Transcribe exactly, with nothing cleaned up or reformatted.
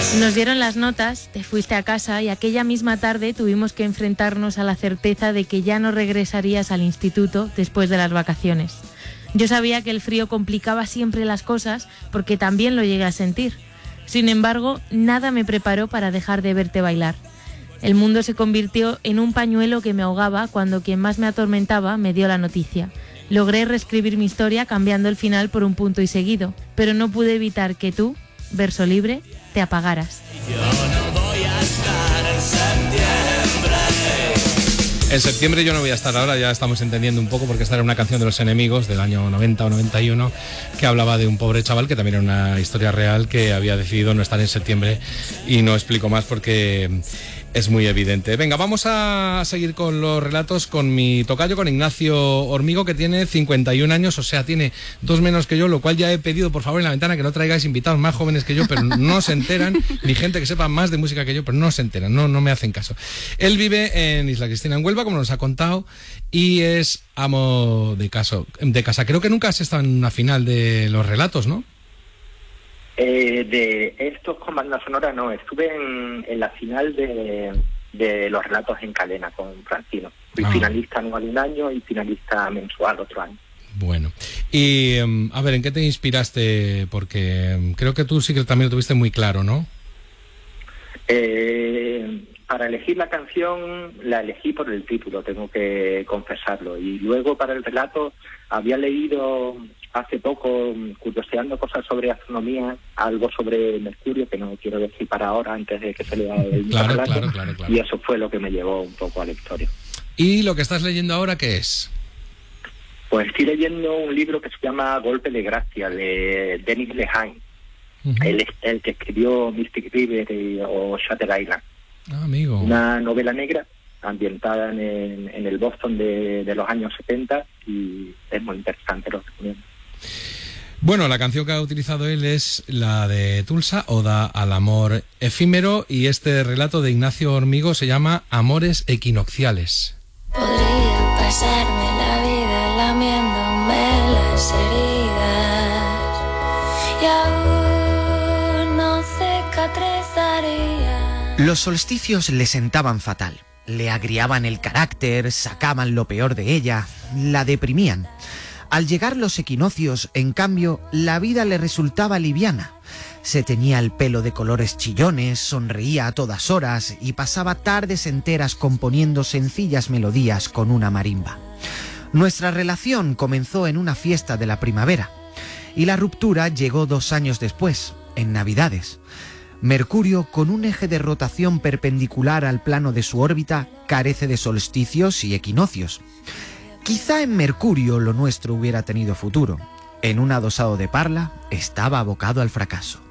Nos dieron las notas, te fuiste a casa y aquella misma tarde tuvimos que enfrentarnos a la certeza de que ya no regresarías al instituto después de las vacaciones. Yo sabía que el frío complicaba siempre las cosas porque también lo llegué a sentir. Sin embargo, nada me preparó para dejar de verte bailar. El mundo se convirtió en un pañuelo que me ahogaba cuando quien más me atormentaba me dio la noticia. Logré reescribir mi historia cambiando el final por un punto y seguido, pero no pude evitar que tú, verso libre, te apagaras. Yo no voy a estar en septiembre. En septiembre yo no voy a estar ahora, ya estamos entendiendo un poco, porque esta era una canción de Los Enemigos del año noventa o noventa y uno que hablaba de un pobre chaval que también era una historia real, que había decidido no estar en septiembre, y no explico más porque es muy evidente. Venga, vamos a seguir con los relatos con mi tocayo, con Ignacio Hormigo, que tiene cincuenta y un años, o sea, tiene dos menos que yo, lo cual ya he pedido por favor en la ventana que no traigáis invitados más jóvenes que yo, pero no se enteran, ni gente que sepa más de música que yo, pero no se enteran, no, no me hacen caso. Él vive en Isla Cristina, en Huelva, como nos ha contado, y es amo de, caso, de casa. Creo que nunca has estado en una final de los relatos, ¿no? Eh, de estos con banda sonora no, estuve en, en la final de, de los relatos en cadena con Francino. Fui ah. finalista anual un año y finalista mensual otro año. Bueno, y a ver, ¿en qué te inspiraste? Porque creo que tú sí que también lo tuviste muy claro, ¿no? Eh, para elegir la canción la elegí por el título, tengo que confesarlo. Y luego para el relato había leído hace poco, curioseando cosas sobre astronomía, algo sobre Mercurio, que no quiero decir para ahora, antes de que se lea el claro, relato, claro, claro, claro. Y eso fue lo que me llevó un poco a la historia. ¿Y lo que estás leyendo ahora qué es? Pues estoy leyendo un libro que se llama Golpe de Gracia, de Denis Lehane, uh-huh. el, el que escribió Mystic River y, o Shutter Island. Ah, amigo. Una novela negra ambientada en el, en el Boston de, de los años setenta, y es muy interesante, lo recomiendo. Bueno, la canción que ha utilizado él es la de Tulsa, Oda al amor efímero, y este relato de Ignacio Hormigo se llama Amores equinocciales. Podría pasarme la vida lamiéndome las heridas y aún no cicatrizaría. Los solsticios le sentaban fatal. Le agriaban el carácter, sacaban lo peor de ella, la deprimían. Al llegar los equinoccios, en cambio, la vida le resultaba liviana. Se teñía el pelo de colores chillones, sonreía a todas horas y pasaba tardes enteras componiendo sencillas melodías con una marimba. Nuestra relación comenzó en una fiesta de la primavera y la ruptura llegó dos años después, en Navidades. Mercurio, con un eje de rotación perpendicular al plano de su órbita, carece de solsticios y equinoccios. Quizá en Mercurio lo nuestro hubiera tenido futuro. En un adosado de Parla estaba abocado al fracaso.